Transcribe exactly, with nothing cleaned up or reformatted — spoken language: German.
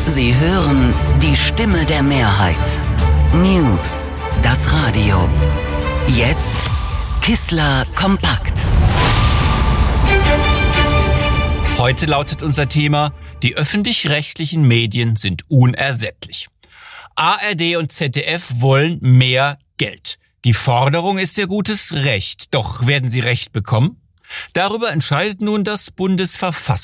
Sie hören die Stimme der Mehrheit. News, das Radio. Jetzt Kissler kompakt. Heute lautet unser Thema: Die öffentlich-rechtlichen Medien sind unersättlich. A R D und Z D F wollen mehr Geld. Die Forderung ist ihr gutes Recht. Doch werden sie Recht bekommen? Darüber entscheidet nun das Bundesverfassungsgericht.